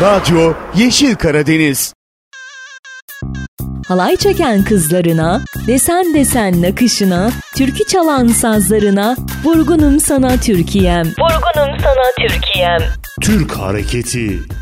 Radyo Yeşil Karadeniz. Halay çeken kızlarına, desen desen nakışına, türkü çalan sazlarına, vurgunum sana Türkiye'm. Vurgunum sana Türkiye'm. Türk hareketi.